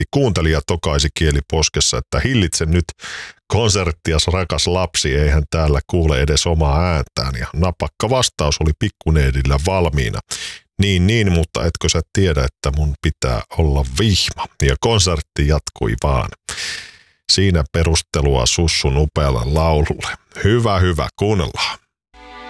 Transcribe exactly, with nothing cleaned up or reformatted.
Kuuntelija tokaisi kieli poskessa, että hillitse nyt konserttias rakas lapsi, eihän täällä kuule edes omaa ääntään. Ja napakka vastaus oli pikkuneidillä valmiina. Niin, niin, mutta etkö sä tiedä, että mun pitää olla vihma. Ja konsertti jatkui vaan. Siinä perustelua Sussun upealle laululle. Hyvä, hyvä, kuunnellaan.